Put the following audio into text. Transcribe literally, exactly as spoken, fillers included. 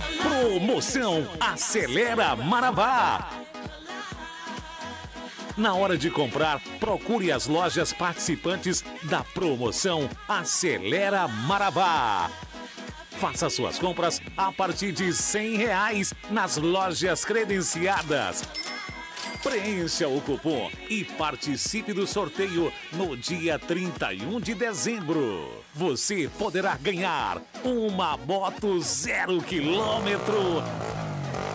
Promoção Acelera Marabá. Na hora de comprar, procure as lojas participantes da promoção Acelera Marabá. Faça suas compras a partir de cem reais nas lojas credenciadas. Preencha o cupom e participe do sorteio no dia trinta e um de dezembro. Você poderá ganhar uma moto zero quilômetro